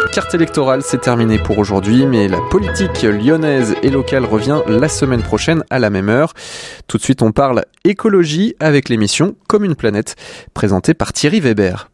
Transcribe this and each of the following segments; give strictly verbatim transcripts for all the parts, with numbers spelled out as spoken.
Carte électorale, c'est terminé pour aujourd'hui, mais la politique lyonnaise et locale revient la semaine prochaine à la même heure. Tout de suite, on parle écologie avec l'émission Comme une planète, présentée par Thierry Weber.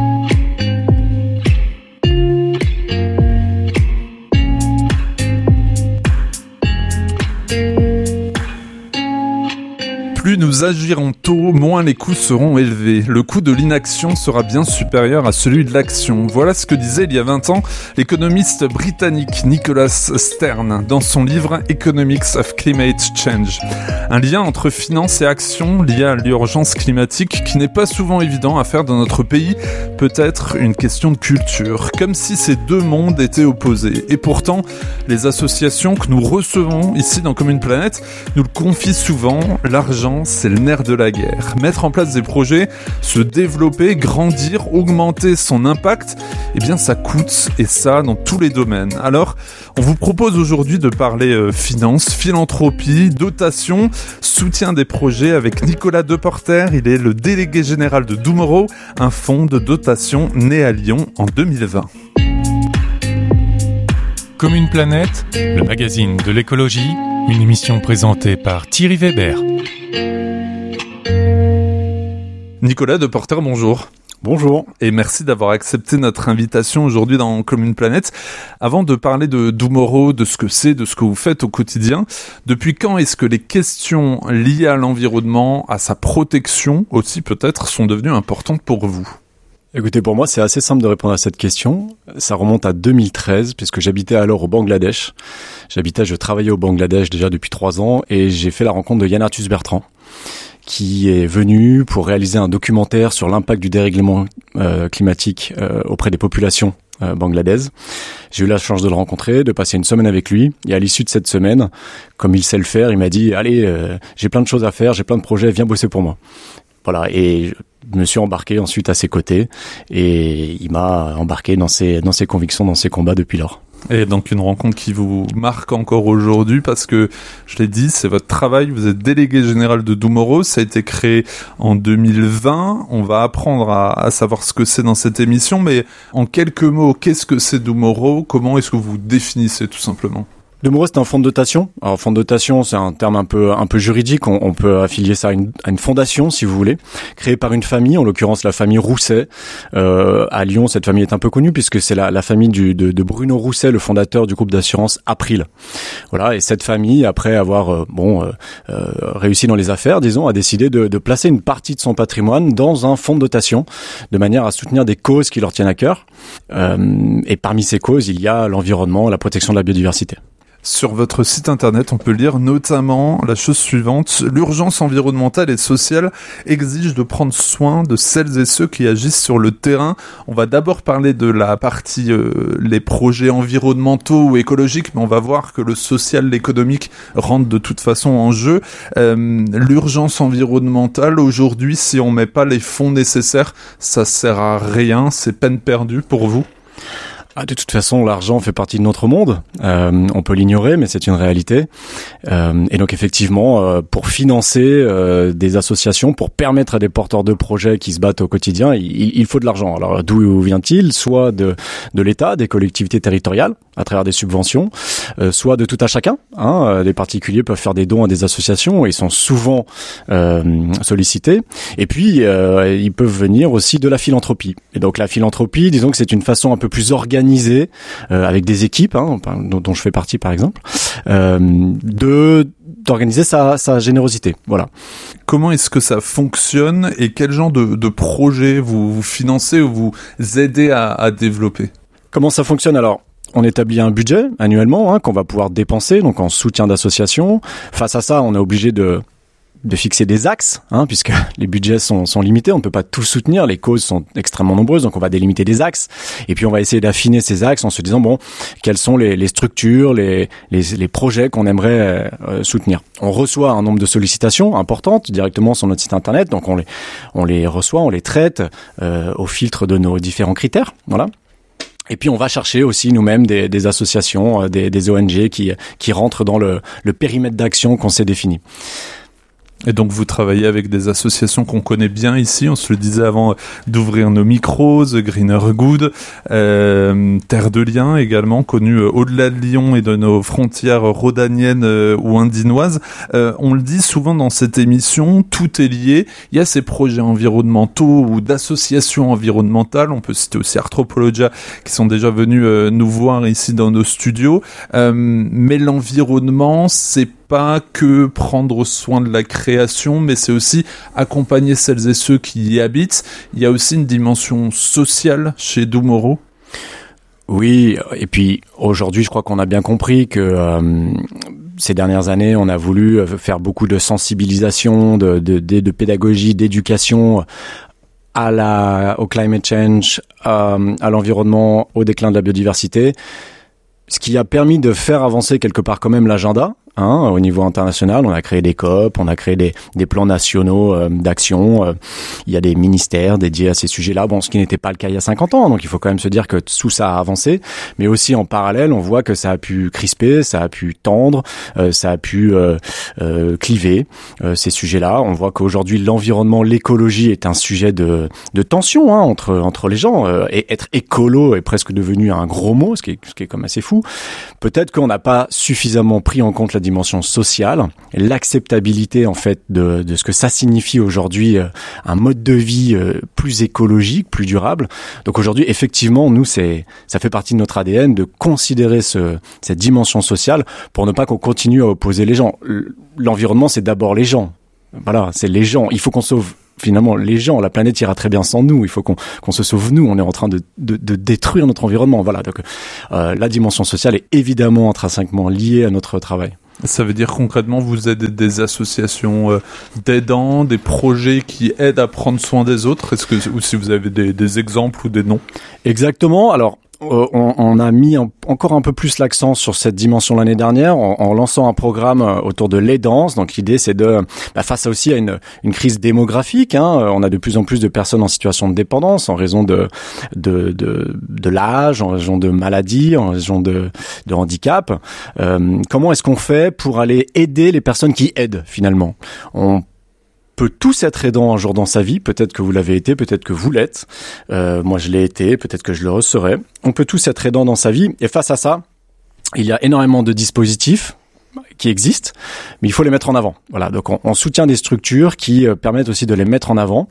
Plus nous agirons tôt, moins les coûts seront élevés. Le coût de l'inaction sera bien supérieur à celui de l'action. Voilà ce que disait il y a vingt ans l'économiste britannique Nicholas Stern dans son livre Economics of Climate Change. Un lien entre finance et action lié à l'urgence climatique qui n'est pas souvent évident à faire dans notre pays, peut-être une question de culture, comme si ces deux mondes étaient opposés. Et pourtant, les associations que nous recevons ici dans Comme une planète nous le confient souvent, l'argent c'est le nerf de la guerre. Mettre en place des projets, se développer, grandir, augmenter son impact, eh bien ça coûte, et ça dans tous les domaines. Alors, on vous propose aujourd'hui de parler euh, finance, philanthropie, dotation, soutien des projets avec Nicolas Deporter. Il est le délégué général de Doomorrow, un fonds de dotation né à Lyon en deux mille vingt. Comme une planète, le magazine de l'écologie, une émission présentée par Thierry Weber. Nicolas Deporter, bonjour. Bonjour. Et merci d'avoir accepté notre invitation aujourd'hui dans Comme une planète. Avant de parler de Doomorrow, de ce que c'est, de ce que vous faites au quotidien, depuis quand est-ce que les questions liées à l'environnement, à sa protection aussi peut-être, sont devenues importantes pour vous ? Écoutez, pour moi, c'est assez simple de répondre à cette question. Ça remonte à deux mille treize, puisque j'habitais alors au Bangladesh. J'habitais, je travaillais au Bangladesh déjà depuis trois ans, et j'ai fait la rencontre de Yann Arthus Bertrand, qui est venu pour réaliser un documentaire sur l'impact du dérèglement euh, climatique euh, auprès des populations euh, bangladaises. J'ai eu la chance de le rencontrer, de passer une semaine avec lui, et à l'issue de cette semaine, comme il sait le faire, il m'a dit « Allez, euh, j'ai plein de choses à faire, j'ai plein de projets, viens bosser pour moi ». Voilà, et je me suis embarqué ensuite à ses côtés, et il m'a embarqué dans ses, dans ses convictions, dans ses combats depuis lors. Et donc une rencontre qui vous marque encore aujourd'hui parce que, je l'ai dit, c'est votre travail, vous êtes délégué général de Doomorrow, ça a été créé en deux mille vingt, on va apprendre à, à savoir ce que c'est dans cette émission, mais en quelques mots, qu'est-ce que c'est Doomorrow ? Comment est-ce que vous définissez tout simplement ? Doomorrow, c'est un fonds de dotation. Alors, fonds de dotation, c'est un terme un peu un peu juridique. On, on peut affilier ça à une, à une fondation, si vous voulez, créée par une famille, en l'occurrence la famille Rousset. Euh, à Lyon, cette famille est un peu connue puisque c'est la, la famille du, de, de Bruno Rousset, le fondateur du groupe d'assurance April. Voilà. Et cette famille, après avoir euh, bon euh, euh, réussi dans les affaires, disons, a décidé de, de placer une partie de son patrimoine dans un fonds de dotation, de manière à soutenir des causes qui leur tiennent à cœur. Euh, et parmi ces causes, il y a l'environnement, la protection de la biodiversité. Sur votre site internet, on peut lire notamment la chose suivante. L'urgence environnementale et sociale exige de prendre soin de celles et ceux qui agissent sur le terrain. On va d'abord parler de la partie euh, les projets environnementaux ou écologiques, mais on va voir que le social, l'économique rentrent de toute façon en jeu. Euh, l'urgence environnementale, aujourd'hui, si on met pas les fonds nécessaires, ça sert à rien, c'est peine perdue pour vous ? Ah, de toute façon, l'argent fait partie de notre monde. Euh, on peut l'ignorer, mais c'est une réalité. Euh, et donc, effectivement, euh, pour financer euh, des associations, pour permettre à des porteurs de projets qui se battent au quotidien, il, il faut de l'argent. Alors, d'où vient-il ? Soit de, de l'État, des collectivités territoriales, à travers des subventions, euh, soit de tout à chacun. Hein, les particuliers peuvent faire des dons à des associations et sont souvent euh, sollicités. Et puis, euh, ils peuvent venir aussi de la philanthropie. Et donc, la philanthropie, disons que c'est une façon un peu plus organisée, Euh, avec des équipes, hein, dont, dont je fais partie par exemple, euh, de d'organiser sa, sa générosité. Voilà. Comment est-ce que ça fonctionne et quel genre de, de projet vous, vous financez ou vous aidez à, à développer ? Comment ça fonctionne alors ? On établit un budget annuellement hein, qu'on va pouvoir dépenser, donc en soutien d'associations. Face à ça, on est obligé de de fixer des axes, hein, puisque les budgets sont, sont limités, on ne peut pas tout soutenir, les causes sont extrêmement nombreuses, donc on va délimiter des axes, et puis on va essayer d'affiner ces axes en se disant, bon, quelles sont les, les structures, les, les, les projets qu'on aimerait euh, soutenir. On reçoit un nombre de sollicitations importantes directement sur notre site internet, donc on les, on les reçoit, on les traite euh, au filtre de nos différents critères, voilà. Et puis on va chercher aussi nous-mêmes des, des associations, des, des O N G qui, qui rentrent dans le, le périmètre d'action qu'on s'est défini. Et donc vous travaillez avec des associations qu'on connaît bien ici, on se le disait avant d'ouvrir nos micros, The Greener Good, euh, Terre de Liens également, connue euh, au-delà de Lyon et de nos frontières rhodaniennes euh, ou indinoises. Euh, on le dit souvent dans cette émission, tout est lié. Il y a ces projets environnementaux ou d'associations environnementales, on peut citer aussi Arthropologia, qui sont déjà venus euh, nous voir ici dans nos studios. Euh, mais l'environnement, c'est pas que prendre soin de la création, mais c'est aussi accompagner celles et ceux qui y habitent. Il y a aussi une dimension sociale chez Dumoro. Oui, et puis aujourd'hui, je crois qu'on a bien compris que euh, ces dernières années, on a voulu faire beaucoup de sensibilisation, de, de, de, de pédagogie, d'éducation à la, au climate change, à, à l'environnement, au déclin de la biodiversité, ce qui a permis de faire avancer quelque part quand même l'agenda. Hein, au niveau international, on a créé des C O P, on a créé des, des plans nationaux euh, d'action. Euh, il y a des ministères dédiés à ces sujets-là. Bon, ce qui n'était pas le cas il y a cinquante ans. Donc, il faut quand même se dire que tout ça a avancé. Mais aussi, en parallèle, on voit que ça a pu crisper, ça a pu tendre, euh, ça a pu euh, euh, cliver euh, ces sujets-là. On voit qu'aujourd'hui, l'environnement, l'écologie est un sujet de, de tension hein, entre entre les gens. Euh, et être écolo est presque devenu un gros mot, ce qui est, ce qui est comme assez fou. Peut-être qu'on n'a pas suffisamment pris en compte la dimension sociale, l'acceptabilité en fait de, de ce que ça signifie aujourd'hui, euh, un mode de vie euh, plus écologique, plus durable. Donc aujourd'hui, effectivement, nous, c'est, ça fait partie de notre A D N de considérer ce, cette dimension sociale pour ne pas qu'on continue à opposer les gens. L'environnement, c'est d'abord les gens. Voilà, c'est les gens. Il faut qu'on sauve finalement les gens. La planète ira très bien sans nous. Il faut qu'on, qu'on se sauve nous. On est en train de, de, de détruire notre environnement. Voilà. Donc euh, la dimension sociale est évidemment intrinsèquement liée à notre travail. Ça veut dire concrètement, vous aidez des associations euh, d'aidants, des projets qui aident à prendre soin des autres. Est-ce que, ou si vous avez des, des exemples ou des noms? Exactement. Alors, Euh, on, on a mis en, encore un peu plus l'accent sur cette dimension l'année dernière en, en lançant un programme autour de l'aidance. Donc l'idée c'est de, bah, face aussi à une, une crise démographique, hein, on a de plus en plus de personnes en situation de dépendance en raison de de de, de l'âge, en raison de maladies, en raison de, de handicap. Euh, comment est-ce qu'on fait pour aller aider les personnes qui aident finalement? On peut tous être aidant un jour dans sa vie. Peut-être que vous l'avez été, peut-être que vous l'êtes. Euh, moi, je l'ai été, peut-être que je le reserai. On peut tous être aidant dans sa vie. Et face à ça, il y a énormément de dispositifs qui existent, mais il faut les mettre en avant. Voilà. Donc, on, on soutient des structures qui euh, permettent aussi de les mettre en avant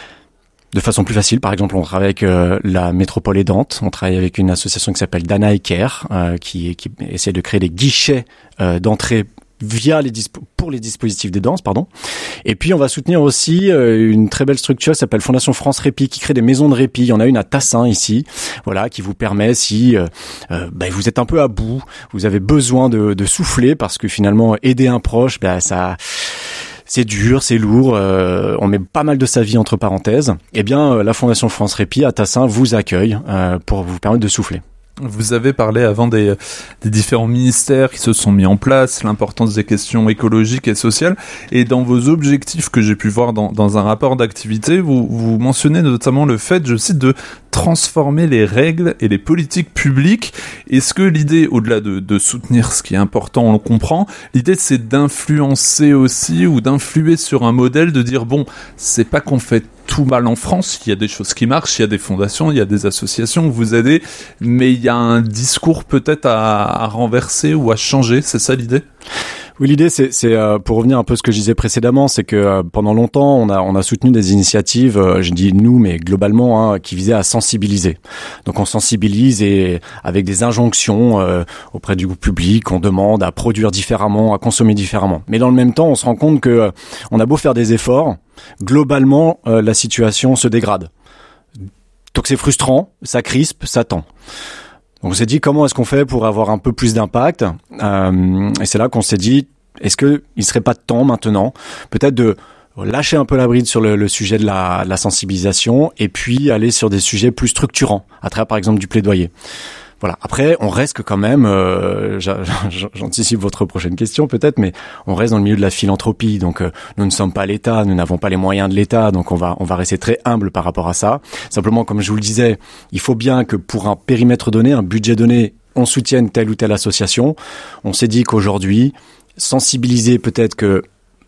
de façon plus facile. Par exemple, on travaille avec euh, la métropole aidante. On travaille avec une association qui s'appelle Danae Care, euh, qui, qui essaie de créer des guichets euh, d'entrée via les dispo- pour les dispositifs d'aidance, pardon. Et puis on va soutenir aussi euh, une très belle structure qui s'appelle Fondation France Répit, qui crée des maisons de répit. Il y en a une à Tassin ici, voilà, qui vous permet si euh, euh, bah, vous êtes un peu à bout, vous avez besoin de, de souffler parce que finalement aider un proche, bah, ça c'est dur, c'est lourd, euh, on met pas mal de sa vie entre parenthèses. Eh bien, euh, la Fondation France Répit à Tassin vous accueille euh, pour vous permettre de souffler. Vous avez parlé avant des, des différents ministères qui se sont mis en place, l'importance des questions écologiques et sociales. Et dans vos objectifs que j'ai pu voir dans, dans un rapport d'activité, vous, vous mentionnez notamment le fait, je cite, de transformer les règles et les politiques publiques. Est-ce que l'idée, au-delà de, de soutenir ce qui est important, on le comprend, l'idée c'est d'influencer aussi ou d'influer sur un modèle, de dire bon, c'est pas qu'on fait tout mal en France, il y a des choses qui marchent, il y a des fondations, il y a des associations où vous aidez, mais il y a un discours peut-être à, à renverser ou à changer, c'est ça l'idée ? Oui, l'idée, c'est, c'est euh, pour revenir un peu à ce que je disais précédemment, c'est que euh, pendant longtemps, on a on a soutenu des initiatives, euh, je dis nous, mais globalement, hein, qui visaient à sensibiliser. Donc, on sensibilise et avec des injonctions euh, auprès du public, on demande à produire différemment, à consommer différemment. Mais dans le même temps, on se rend compte que euh, on a beau faire des efforts, globalement, euh, la situation se dégrade. Donc, c'est frustrant, ça crispe, ça tend. Donc on s'est dit comment est-ce qu'on fait pour avoir un peu plus d'impact, euh, et c'est là qu'on s'est dit est-ce que il serait pas de temps maintenant peut-être de lâcher un peu la bride sur le, le sujet de la, de la sensibilisation et puis aller sur des sujets plus structurants à travers par exemple du plaidoyer. Voilà. Après, on reste quand même, euh, j'anticipe votre prochaine question peut-être, mais on reste dans le milieu de la philanthropie. Donc, euh, nous ne sommes pas l'État, nous n'avons pas les moyens de l'État, donc on va, on va rester très humble par rapport à ça. Simplement, comme je vous le disais, il faut bien que pour un périmètre donné, un budget donné, on soutienne telle ou telle association. On s'est dit qu'aujourd'hui, sensibiliser peut-être que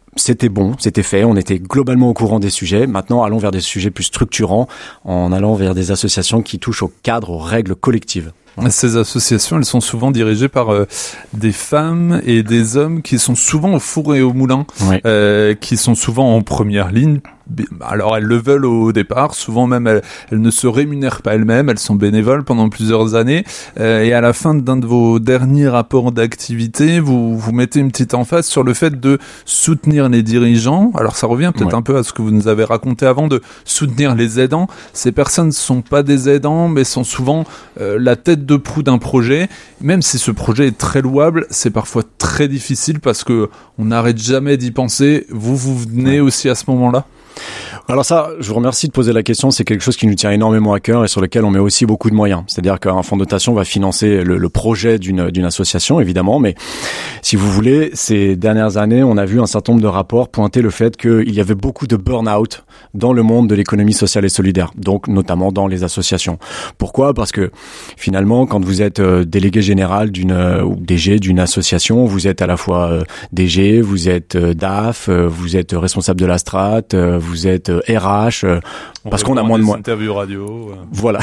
c'était bon, c'était fait, on était globalement au courant des sujets. Maintenant, allons vers des sujets plus structurants, en allant vers des associations qui touchent au cadre, aux règles collectives. Ces associations, elles sont souvent dirigées par euh, des femmes et des hommes qui sont souvent au four et au moulin, Oui. euh, qui sont souvent en première ligne. Alors elles le veulent au départ, souvent même elles, elles ne se rémunèrent pas elles-mêmes, elles sont bénévoles pendant plusieurs années, euh, et à la fin d'un de vos derniers rapports d'activité, vous, vous mettez une petite emphase sur le fait de soutenir les dirigeants. Alors ça revient peut-être Ouais. un peu à ce que vous nous avez raconté avant, de soutenir les aidants. Ces personnes ne sont pas des aidants, mais sont souvent euh, la tête de proue d'un projet. Même si ce projet est très louable, c'est parfois très difficile parce que on n'arrête jamais d'y penser. Vous, vous venez aussi à ce moment-là ? Alors ça, je vous remercie de poser la question. C'est quelque chose qui nous tient énormément à cœur et sur lequel on met aussi beaucoup de moyens. C'est-à-dire qu'un fonds de dotation va financer le, le projet d'une, d'une association, évidemment. Mais si vous voulez, ces dernières années, on a vu un certain nombre de rapports pointer le fait qu'il y avait beaucoup de burn-out dans le monde de l'économie sociale et solidaire. Donc, notamment dans les associations. Pourquoi ? Parce que finalement, quand vous êtes euh, délégué général d'une, euh, ou D G d'une association, vous êtes à la fois euh, D G, vous êtes euh, D A F, euh, vous êtes responsable de la strate, euh, vous êtes euh, R H, euh, parce qu'on a moins de moyens. Interviews radio. Euh. Voilà,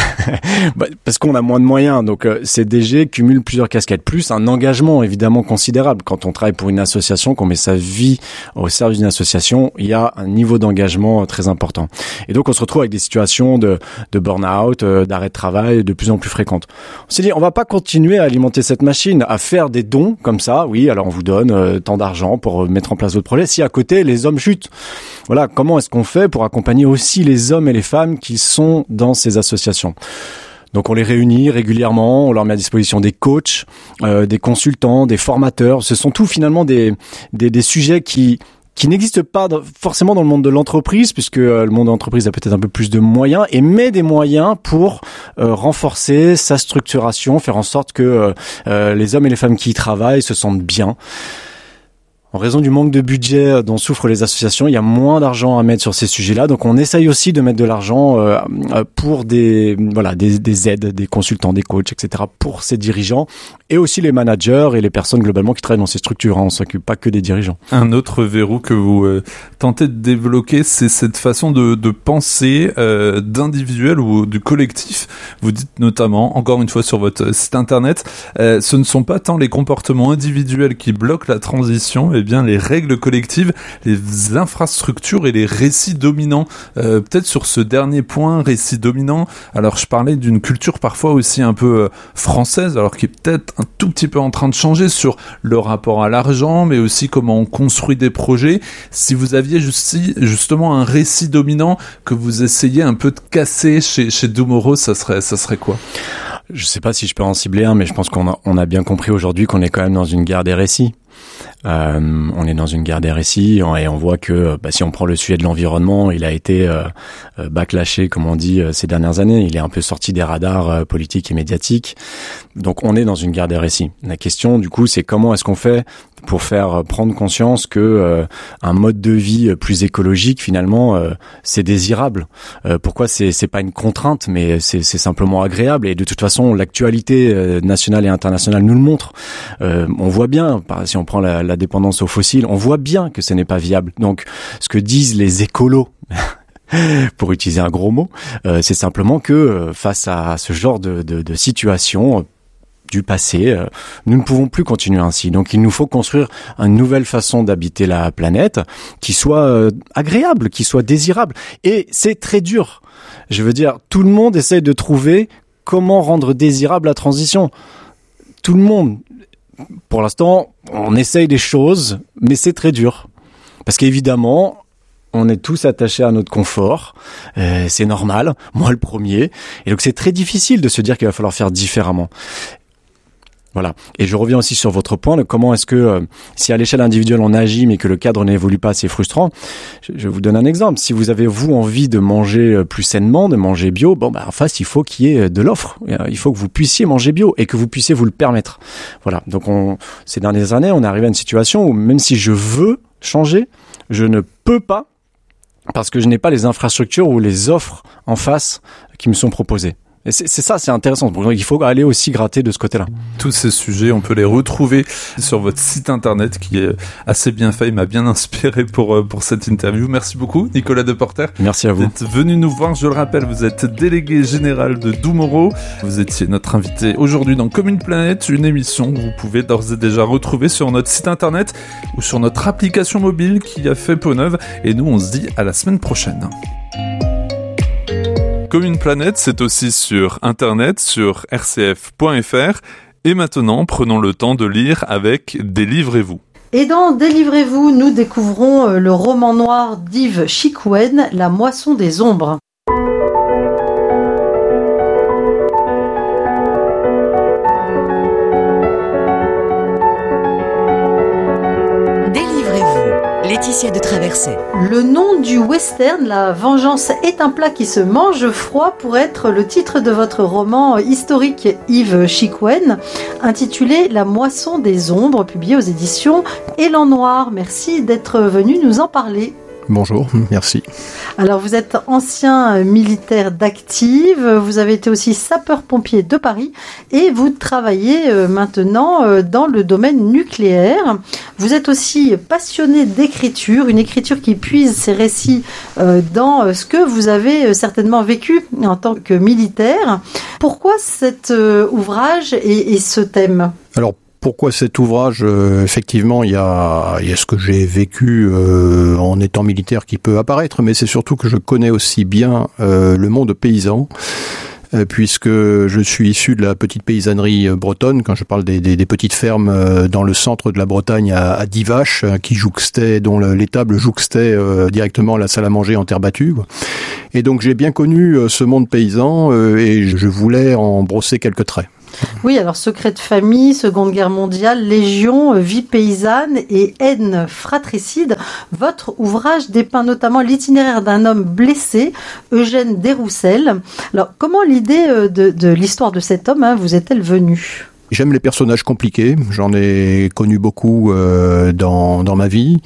parce qu'on a moins de moyens. Donc euh, ces D G cumulent plusieurs casquettes, plus un engagement évidemment considérable. Quand on travaille pour une association, qu'on met sa vie au service d'une association, il y a un niveau d'engagement euh, très important. Et donc on se retrouve avec des situations de, de burn-out, euh, d'arrêt de travail de plus en plus fréquentes. On s'est dit, on va pas continuer à alimenter cette machine, à faire des dons comme ça. Oui, alors on vous donne euh, tant d'argent pour euh, mettre en place votre projet. Si à côté les hommes chutent, voilà, comment est-ce qu'on fait pour accompagner aussi les hommes et les femmes qui sont dans ces associations ? Donc on les réunit régulièrement, on leur met à disposition des coachs, euh, des consultants, des formateurs. Ce sont tous finalement des, des, des sujets qui qui n'existent pas dans, forcément dans le monde de l'entreprise, puisque euh, le monde de l'entreprise a peut-être un peu plus de moyens, et met des moyens pour euh, renforcer sa structuration, faire en sorte que euh, euh, les hommes et les femmes qui y travaillent se sentent bien. En raison du manque de budget dont souffrent les associations, il y a moins d'argent à mettre sur ces sujets-là. Donc, on essaye aussi de mettre de l'argent euh, pour des voilà des, des aides, des consultants, des coachs, et cetera pour ces dirigeants et aussi les managers et les personnes globalement qui travaillent dans ces structures. Hein. On ne s'occupe pas que des dirigeants. Un autre verrou que vous euh, tentez de débloquer, c'est cette façon de, de penser euh, d'individuel ou du collectif. Vous dites notamment, encore une fois sur votre site internet, euh, ce ne sont pas tant les comportements individuels qui bloquent la transition, eh bien les règles collectives, les infrastructures et les récits dominants. Euh, peut-être sur ce dernier point, récit dominant, alors je parlais d'une culture parfois aussi un peu euh, française, alors qui est peut-être un tout petit peu en train de changer sur le rapport à l'argent, mais aussi comment on construit des projets. Si vous aviez juste, justement un récit dominant que vous essayez un peu de casser chez, chez Domoro, ça serait, ça serait quoi ? Je sais pas si je peux en cibler un, mais je pense qu'on a, on a bien compris aujourd'hui qu'on est quand même dans une guerre des récits. Euh, on est dans une guerre des récits et on voit que bah, si on prend le sujet de l'environnement, il a été euh, backlashé, comme on dit, euh, ces dernières années. Il est un peu sorti des radars euh, politiques et médiatiques. Donc on est dans une guerre des récits. La question, du coup, c'est comment est-ce qu'on fait pour faire prendre conscience que euh, un mode de vie plus écologique, finalement, euh, c'est désirable. Euh, pourquoi c'est c'est pas une contrainte, mais c'est c'est simplement agréable. Et de toute façon, l'actualité euh, nationale et internationale nous le montre. Euh, on voit bien, si on prend la, la dépendance aux fossiles, on voit bien que ce n'est pas viable. Donc, ce que disent les écolos, pour utiliser un gros mot, euh, c'est simplement que euh, face à ce genre de, de, de situation du passé, euh, nous ne pouvons plus continuer ainsi. Donc il nous faut construire une nouvelle façon d'habiter la planète qui soit euh, agréable, qui soit désirable. Et c'est très dur. Je veux dire, tout le monde essaye de trouver comment rendre désirable la transition. Tout le monde. Pour l'instant, on essaye des choses, mais c'est très dur. Parce qu'évidemment, on est tous attachés à notre confort, euh, c'est normal, moi le premier. Et donc c'est très difficile de se dire qu'il va falloir faire différemment. Voilà. Et je reviens aussi sur votre point de comment est-ce que, euh, si à l'échelle individuelle on agit mais que le cadre n'évolue pas, c'est frustrant. Je, je vous donne un exemple. Si vous avez, vous, envie de manger plus sainement, de manger bio, bon, bah, en face, il faut qu'il y ait de l'offre. Il faut que vous puissiez manger bio et que vous puissiez vous le permettre. Voilà. Donc, on, ces dernières années, on est arrivé à une situation où même si je veux changer, je ne peux pas parce que je n'ai pas les infrastructures ou les offres en face qui me sont proposées. Et c'est, c'est ça, c'est intéressant. Donc, il faut aller aussi gratter de ce côté-là. Tous ces sujets, on peut les retrouver sur votre site internet qui est assez bien fait. Il m'a bien inspiré pour, pour cette interview. Merci beaucoup, Nicolas Deporter. Merci à vous. Vous êtes venu nous voir. Je le rappelle, vous êtes délégué général de Doumoro. Vous étiez notre invité aujourd'hui dans Comme une planète, une émission que vous pouvez d'ores et déjà retrouver sur notre site internet ou sur notre application mobile qui a fait peau neuve. Et nous, on se dit à la semaine prochaine. Comme une planète, c'est aussi sur internet, sur r c f point f r. Et maintenant, prenons le temps de lire avec Délivrez-vous. Et dans Délivrez-vous, nous découvrons le roman noir d'Yves Chicouenne, La moisson des ombres. Laetitia de Traversée. Le nom du western, La vengeance est un plat qui se mange froid, pour être le titre de votre roman historique Yves Chicouenne, intitulé La moisson des ombres, publié aux éditions Élan Noir. Merci d'être venu nous en parler. Bonjour, merci. Alors, vous êtes ancien militaire d'active, vous avez été aussi sapeur-pompier de Paris et vous travaillez maintenant dans le domaine nucléaire. Vous êtes aussi passionné d'écriture, une écriture qui puise ses récits dans ce que vous avez certainement vécu en tant que militaire. Pourquoi cet ouvrage et, et ce thème ? Alors, pourquoi cet ouvrage ? euh, Effectivement, il y a, il y a ce que j'ai vécu euh, en étant militaire qui peut apparaître, mais c'est surtout que je connais aussi bien euh, le monde paysan, euh, puisque je suis issu de la petite paysannerie bretonne. Quand je parle des, des, des petites fermes euh, dans le centre de la Bretagne à, à dix vaches, euh, qui jouxtaient, dont le, l'étable jouxtait euh, directement la salle à manger en terre battue. Et donc j'ai bien connu euh, ce monde paysan euh, et je voulais en brosser quelques traits. Oui, alors secret de famille, Seconde Guerre mondiale, Légion, vie paysanne et haine fratricide. Votre ouvrage dépeint notamment l'itinéraire d'un homme blessé, Eugène Desroussel. Alors, comment l'idée de, de l'histoire de cet homme hein, vous est-elle venue ? J'aime les personnages compliqués, j'en ai connu beaucoup euh, dans, dans ma vie.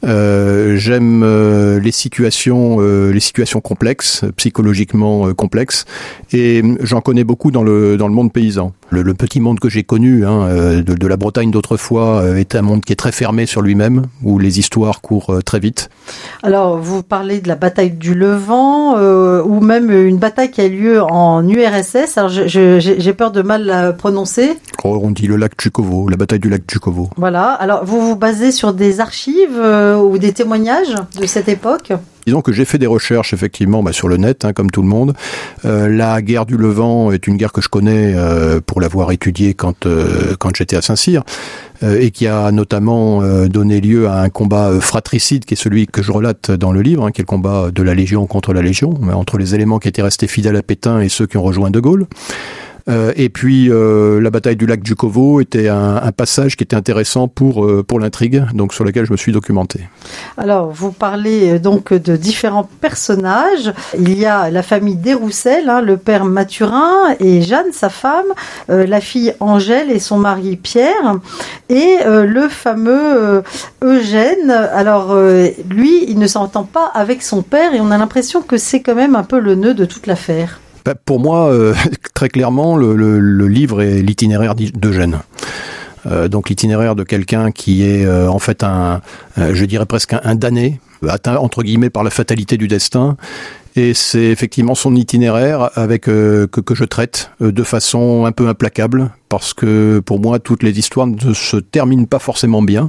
Euh, j'aime euh, les situations, euh, les situations complexes, psychologiquement euh, complexes, et j'en connais beaucoup dans le dans le monde paysan. Le, le petit monde que j'ai connu, hein, euh, de, de la Bretagne d'autrefois, euh, est un monde qui est très fermé sur lui-même, où les histoires courent euh, très vite. Alors, vous parlez de la bataille du Levant, euh, ou même une bataille qui a lieu en U R S S. Alors, je, je, j'ai peur de mal la prononcer. Oh, on dit le lac Tchukovo, la bataille du lac Tchukovo. Voilà. Alors, vous vous basez sur des archives euh, ou des témoignages de cette époque ? Disons que j'ai fait des recherches effectivement bah, sur le net, hein, comme tout le monde. Euh, la guerre du Levant est une guerre que je connais euh, pour l'avoir étudiée quand euh, quand j'étais à Saint-Cyr, euh, et qui a notamment euh, donné lieu à un combat euh, fratricide qui est celui que je relate dans le livre, hein, qui est le combat de la Légion contre la Légion, entre les éléments qui étaient restés fidèles à Pétain et ceux qui ont rejoint De Gaulle. Euh, et puis euh, la bataille du lac Tchukovo était un, un passage qui était intéressant pour euh, pour l'intrigue, donc sur lequel je me suis documenté. Alors vous parlez donc de différents personnages. Il y a la famille Desroussel, hein, le père Mathurin et Jeanne, sa femme, euh, la fille Angèle et son mari Pierre, et euh, le fameux euh, Eugène. Alors euh, lui, il ne s'entend pas avec son père et on a l'impression que c'est quand même un peu le nœud de toute l'affaire. Bah, pour moi, euh, très clairement, le, le, le livre est l'itinéraire d'Eugène. Euh, donc l'itinéraire de quelqu'un qui est euh, en fait un, euh, je dirais presque un, un damné, atteint entre guillemets par la fatalité du destin. Et c'est effectivement son itinéraire avec euh, que, que je traite euh, de façon un peu implacable, parce que pour moi toutes les histoires ne se terminent pas forcément bien,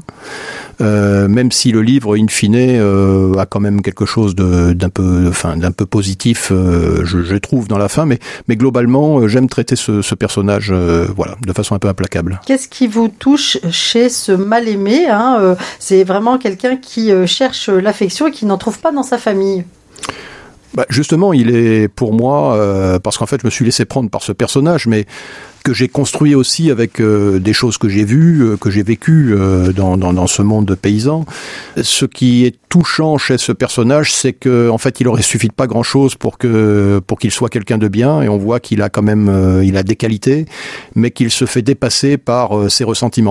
euh, même si le livre in fine euh, a quand même quelque chose de, d'un peu, enfin d'un peu positif, euh, je, je trouve dans la fin, mais mais globalement euh, j'aime traiter ce, ce personnage, euh, voilà, de façon un peu implacable. Qu'est-ce qui vous touche chez ce mal-aimé, hein, euh, c'est vraiment quelqu'un qui euh, cherche l'affection et qui n'en trouve pas dans sa famille. Bah justement, il est pour moi, euh, parce qu'en fait je me suis laissé prendre par ce personnage, mais que j'ai construit aussi avec euh, des choses que j'ai vues, euh, que j'ai vécues euh, dans, dans, dans ce monde paysan. Ce qui est touchant chez ce personnage, c'est que en fait il aurait suffi de pas grand-chose pour que pour qu'il soit quelqu'un de bien, et on voit qu'il a quand même euh, il a des qualités, mais qu'il se fait dépasser par euh, ses ressentiments.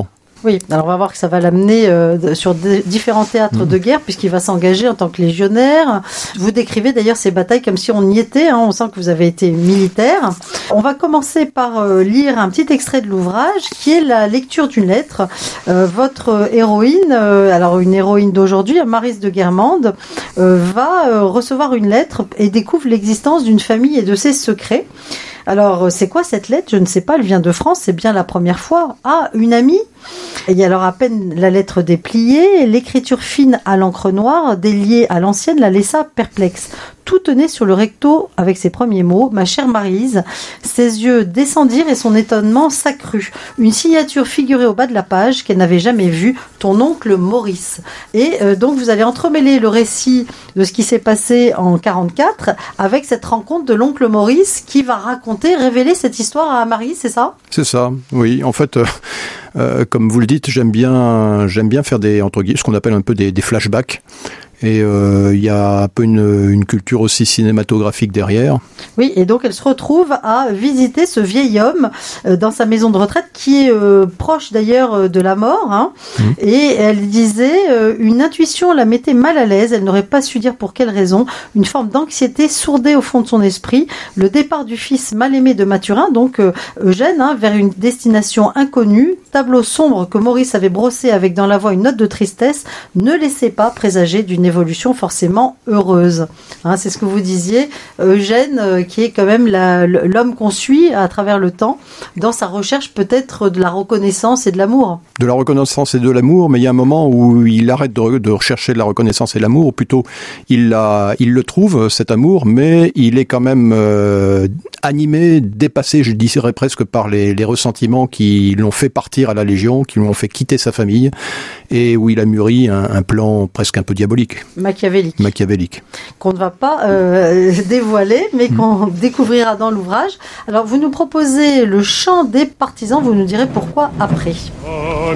Oui, alors on va voir que ça va l'amener euh, sur d- différents théâtres mmh. de guerre, puisqu'il va s'engager en tant que légionnaire. Vous décrivez d'ailleurs ces batailles comme si on y était, hein, on sent que vous avez été militaire. On va commencer par euh, lire un petit extrait de l'ouvrage, qui est la lecture d'une lettre. Euh, votre héroïne, euh, alors une héroïne d'aujourd'hui, Maryse de Guermantes, euh, va euh, recevoir une lettre et découvre l'existence d'une famille et de ses secrets. Alors, c'est quoi cette lettre ? Je ne sais pas, elle vient de France, c'est bien la première fois. Ah, une amie ? Et alors, à peine la lettre dépliée, l'écriture fine à l'encre noire, déliée à l'ancienne, la laissa perplexe. Tout tenait sur le recto avec ces premiers mots. Ma chère Maryse, ses yeux descendirent et son étonnement s'accrut. Une signature figurait au bas de la page qu'elle n'avait jamais vue, ton oncle Maurice. Et euh, donc, vous allez entremêler le récit de ce qui s'est passé en quarante-quatre avec cette rencontre de l'oncle Maurice qui va raconter, révéler cette histoire à Maryse, c'est ça ? C'est ça, oui. En fait, euh, euh, comme vous le dites, j'aime bien, j'aime bien faire des, entre guillemets, ce qu'on appelle un peu des, des flashbacks. Et il euh, y a un peu une, une culture aussi cinématographique derrière. Oui, et donc elle se retrouve à visiter ce vieil homme euh, dans sa maison de retraite qui est euh, proche d'ailleurs de la mort. Hein. Mmh. Et elle disait, euh, une intuition la mettait mal à l'aise, elle n'aurait pas su dire pour quelle raison, une forme d'anxiété sourdait au fond de son esprit, le départ du fils mal aimé de Mathurin, donc euh, Eugène, hein, vers une destination inconnue, tableau sombre que Maurice avait brossé avec dans la voix une note de tristesse, ne laissait pas présager d'une évolution forcément heureuse. Hein, c'est ce que vous disiez, Eugène, euh, qui est quand même la, l'homme qu'on suit à travers le temps, dans sa recherche peut-être de la reconnaissance et de l'amour. De la reconnaissance et de l'amour, mais il y a un moment où il arrête de, de rechercher de la reconnaissance et de l'amour, ou plutôt il, la, il le trouve, cet amour, mais il est quand même euh, animé, dépassé, je dirais presque, par les, les ressentiments qui l'ont fait partir à la Légion, qui l'ont fait quitter sa famille, et où il a mûri un, un plan presque un peu diabolique. Machiavélique. Machiavélique. Qu'on ne va pas euh, dévoiler, mais qu'on mmh. découvrira dans l'ouvrage. Alors, vous nous proposez le chant des partisans, vous nous direz pourquoi après.